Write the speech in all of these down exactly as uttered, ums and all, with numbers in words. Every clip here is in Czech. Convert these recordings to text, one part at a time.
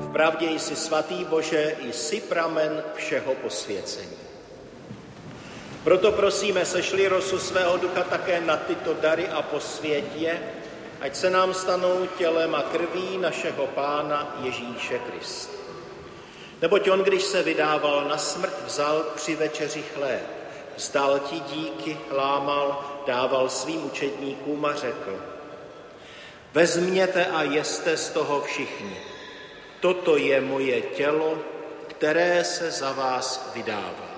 Vpravdě jsi svatý Bože, jsi pramen všeho posvěcení. Proto prosíme, sešli rosu svého ducha také na tyto dary a posvěť je, ať se nám stanou tělem a krví našeho Pána Ježíše Krista. Neboť on, když se vydával na smrt, vzal při večeři chléb, vzdal ti díky, lámal, dával svým učedníkům a řekl: Vezměte a jeste z toho všichni. Toto je moje tělo, které se za vás vydává.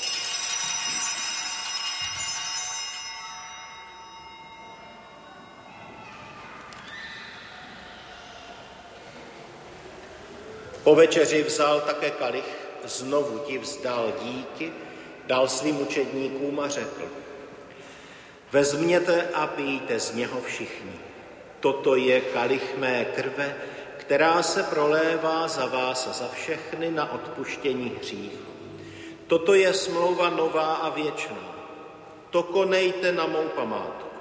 Po večeři vzal také kalich, znovu ti vzdal díky, dal svým učedníkům a řekl: Vezměte a pijte z něho všichni. Toto je kalich mé krve, která se prolévá za vás a za všechny na odpuštění hříchů. Toto je smlouva nová a věčná. To konejte na mou památku.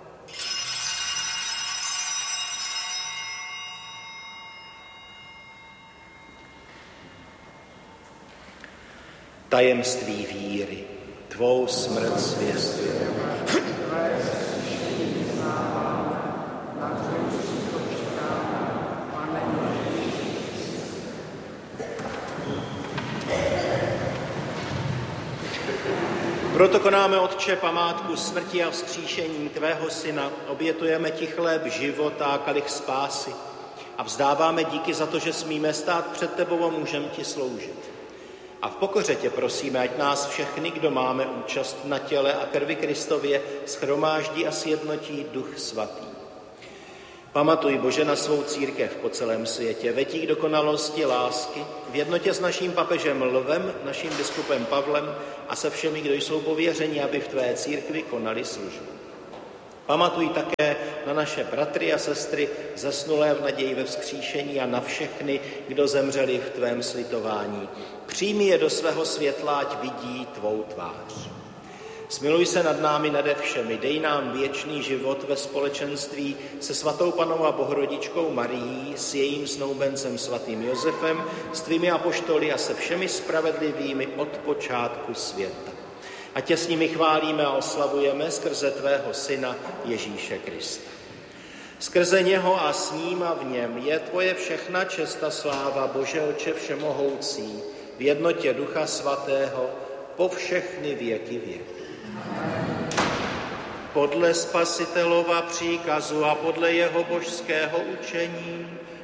Tajemství víry, tvou smrt zvěstujeme. Proto konáme, Otče, památku smrti a vzkříšení tvého syna, obětujeme ti chléb života a kalich spásy a vzdáváme díky za to, že smíme stát před tebou a můžeme ti sloužit. A v pokoře tě prosíme, ať nás všechny, kdo máme účast na těle a krvi Kristově, shromáždí a sjednotí Duch Svatý. Pamatuj, Bože, na svou církev po celém světě, veď jí k dokonalosti lásky, v jednotě s naším papežem Lvem, naším biskupem Pavlem a se všemi, kdo jsou pověřeni, aby v tvé církvi konali službu. Pamatuj také na naše bratry a sestry, zesnulé v naději ve vzkříšení a na všechny, kdo zemřeli v tvém slitování. Přijmi je do svého světla, ať vidí tvou tvář. Smiluj se nad námi nade všemi, dej nám věčný život ve společenství se svatou panou a bohorodičkou Marií, s jejím snoubencem svatým Josefem, s tvými apoštoly a se všemi spravedlivými od počátku světa. A tě s nimi chválíme a oslavujeme skrze tvého syna Ježíše Krista. Skrze něho a s ním a v něm je tvoje všechna čest a sláva, Bože Otče všemohoucí, v jednotě Ducha Svatého, po všechny věky věků. Podle Spasitelova příkazu a podle jeho božského učení